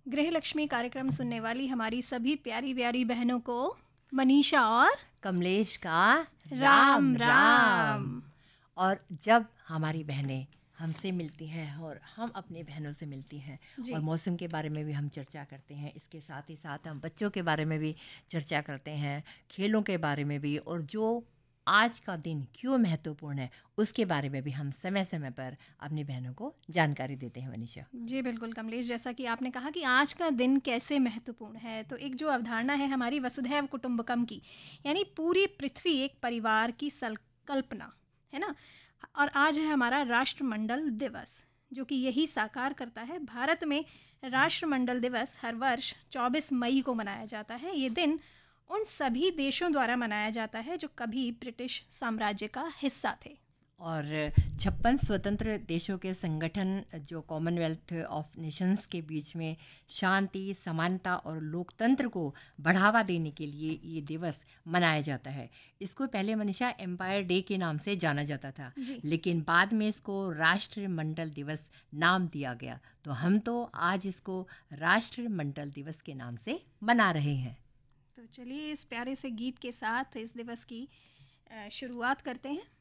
गृह लक्ष्मी कार्यक्रम सुनने वाली हमारी सभी प्यारी प्यारी बहनों को मनीषा और कमलेश का राम राम। और जब हमारी बहनें हमसे मिलती हैं और हम अपनी बहनों से मिलती हैं जी। और मौसम के बारे में भी हम चर्चा करते हैं, इसके साथ ही साथ हम बच्चों के बारे में भी चर्चा करते हैं, खेलों के बारे में भी, और जो आज का दिन क्यों महत्वपूर्ण है उसके बारे में भी हम समय समय पर अपनी बहनों को जानकारी देते हैं। मनीषा जी बिल्कुल कमलेश, जैसा कि आपने कहा कि आज का दिन कैसे महत्वपूर्ण है, तो एक जो अवधारणा है हमारी वसुधैव कुटुंबकम की, यानी पूरी पृथ्वी एक परिवार की संकल्पना है ना। और आज है हमारा राष्ट्रमंडल दिवस, जो कि यही साकार करता है। भारत में राष्ट्रमंडल दिवस हर वर्ष 24 मई को मनाया जाता है। ये दिन उन सभी देशों द्वारा मनाया जाता है जो कभी ब्रिटिश साम्राज्य का हिस्सा थे। और 56 स्वतंत्र देशों के संगठन जो कॉमनवेल्थ ऑफ नेशंस के बीच में शांति, समानता और लोकतंत्र को बढ़ावा देने के लिए ये दिवस मनाया जाता है। इसको पहले मनीषा एम्पायर डे के नाम से जाना जाता था, लेकिन बाद में इसको राष्ट्रमंडल दिवस नाम दिया गया। तो हम तो आज इसको राष्ट्रमंडल दिवस के नाम से मना रहे हैं। तो चलिए इस प्यारे से गीत के साथ इस दिवस की शुरुआत करते हैं।